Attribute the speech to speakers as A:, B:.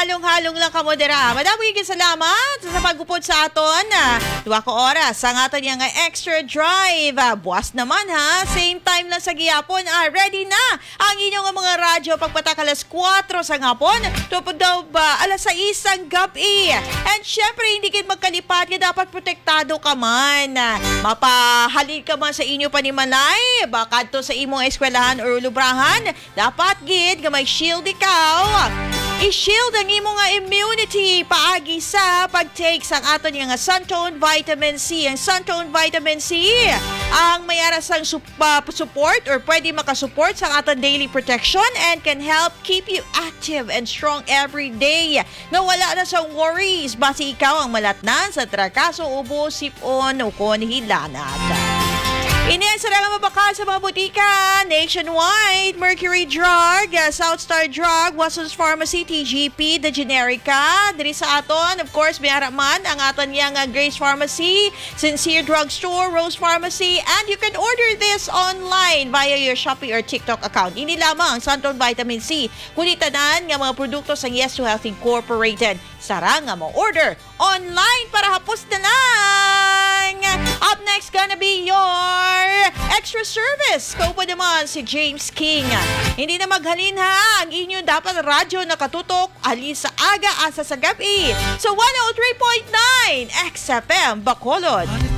A: halong-halong lang kamodera. Madami kayong salamat sa pagupod sa aton. 2 ka oras ang aton yung extra drive. Buwas naman ha. Same time lang sa gihapon. Ready na ang inyong mga radyo pagpatak alas 4 sa ngapon. Tupod daw ba alas 6 ang gabi. And syempre hindi kayo magkalipat nga dapat protektado ka man. Mapahalin ka man sa inyo panimalay. Baka to sa imong eskwelahan o lubrahan. Dapat gid nga may shield ikaw. I-shield ang imong immunity paagi sa pag-take sang aton yung Suntone Vitamin C. Ang Suntone Vitamin C ang may aras sang support or pwede makasupport sa aton daily protection and can help keep you active and strong every day. Nawala na sa worries basi ikaw ang malatnan sa trakaso, ubo, sipon o konhilanat. Iniasa na nga mabakal sa mga butika nationwide. Mercury Drug, South Star Drug, Watson's Pharmacy, TGP, The Generica. Diri sa aton, of course, may haraman ang aton yang Grace Pharmacy, Sincere Drugstore, Rose Pharmacy, and you can order this online via your Shopee or TikTok account. Ini lamang Suntone Vitamin C. Kunitanan nga mga produkto sa Yes to Health Incorporated. Sara nga mo order online para hapos na lang. Up next gonna be your extra service. Kaupo naman si James King. Hindi na maghalin ha. Ang inyo dapat radyo nakatutok alis sa aga asa sa gabi. So 103.9 XFM Bacolod.